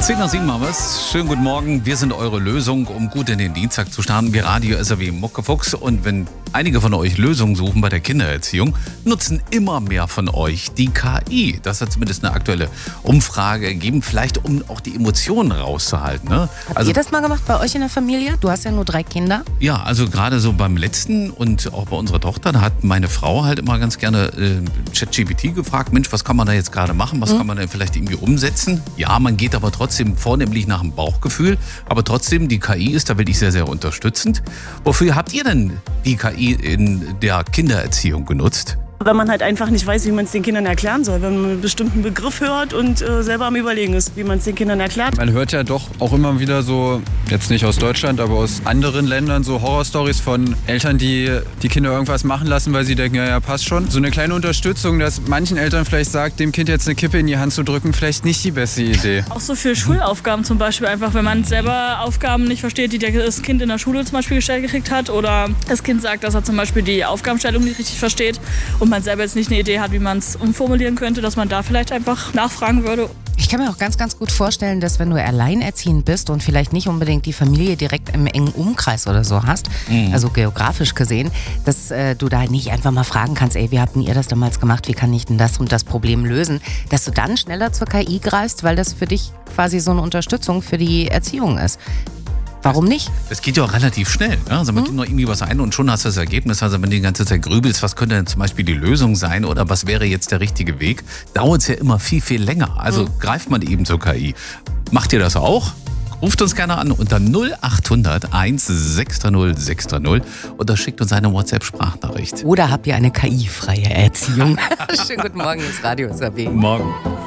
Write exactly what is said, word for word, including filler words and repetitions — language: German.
zehn nach sieben haben wir es. Schönen guten Morgen. Wir sind eure Lösung, um gut in den Dienstag zu starten. Wir Radio S R W Muckefuchs. Und wenn einige von euch Lösungen suchen bei der Kindererziehung, nutzen immer mehr von euch die K I. Das hat zumindest eine aktuelle Umfrage ergeben. Vielleicht, um auch die Emotionen rauszuhalten. Ne? Habt Also, ihr das mal gemacht bei euch in der Familie? Du hast ja nur drei Kinder. ja, also gerade so beim letzten und auch bei unserer Tochter, da hat meine Frau halt immer ganz gerne äh, ChatGPT gefragt, Mensch, was kann man da jetzt gerade machen? Was mhm. kann man denn vielleicht irgendwie umsetzen? Ja, man geht aber trotzdem vornehmlich nach dem Bauchgefühl. Aber trotzdem, die K I ist da wirklich sehr, sehr unterstützend. Wofür habt ihr denn die K I in der Kindererziehung genutzt? Wenn man halt einfach nicht weiß, wie man es den Kindern erklären soll. Wenn man einen bestimmten Begriff hört und äh, selber am Überlegen ist, wie man es den Kindern erklärt. Man hört ja doch auch immer wieder so, jetzt nicht aus Deutschland, aber aus anderen Ländern, so Horrorstories von Eltern, die die Kinder irgendwas machen lassen, weil sie denken, ja, ja, passt schon. So eine kleine Unterstützung, dass manchen Eltern vielleicht sagt, dem Kind jetzt eine Kippe in die Hand zu drücken, vielleicht nicht die beste Idee. Auch so für Schulaufgaben zum Beispiel, einfach wenn man selber Aufgaben nicht versteht, die das Kind in der Schule zum Beispiel gestellt gekriegt hat, oder das Kind sagt, dass er zum Beispiel die Aufgabenstellung nicht richtig versteht und man selber jetzt nicht eine Idee hat, wie man es umformulieren könnte, dass man da vielleicht einfach nachfragen würde. Ich kann mir auch ganz, ganz gut vorstellen, dass wenn du alleinerziehend bist und vielleicht nicht unbedingt die Familie direkt im engen Umkreis oder so hast, mhm. also geografisch gesehen, dass äh, du da nicht einfach mal fragen kannst, ey, wie habt denn ihr das damals gemacht, wie kann ich denn das und das Problem lösen, dass du dann schneller zur K I greifst, weil das für dich quasi so eine Unterstützung für die Erziehung ist. Warum nicht? Das geht ja auch relativ schnell. Ne? Also man gibt noch irgendwie was ein und schon hast du das Ergebnis. Also wenn du die ganze Zeit grübelst, was könnte denn zum Beispiel die Lösung sein oder was wäre jetzt der richtige Weg, dauert es ja immer viel, viel länger. Also mhm. greift man eben zur K I. Macht ihr das auch? Ruft uns gerne an unter null acht hundert eins sechs drei null sechs drei null oder schickt uns eine WhatsApp-Sprachnachricht. Oder habt ihr eine K I-freie Erziehung? Schönen guten Morgen, das Radio S R W. Morgen.